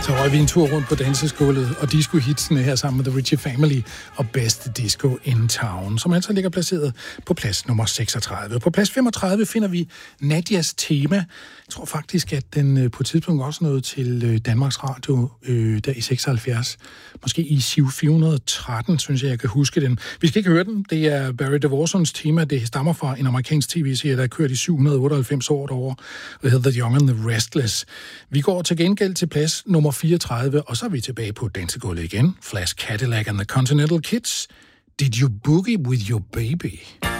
Så røg vi en tur rundt på danseskålet og disco-hitsene her sammen med The Ritchie Family og Best Disco in Town, som altså ligger placeret på plads nummer 36. På plads 35 finder vi Nadias Tema. Jeg tror faktisk, at den på et tidspunkt også nåede til Danmarks Radio der i 76. Måske i SIV 413, synes jeg kan huske den. Vi skal ikke høre den. Det er Barry DeVorsons tema. Det stammer fra en amerikansk tv-serie, der er kørt i 798 år derovre, og det hedder The Young and the Restless. Vi går til gengæld til plads nummer 34, og så er vi tilbage på dansegulvet igen. Flash Cadillac and the Continental Kids. Did you boogie with your baby?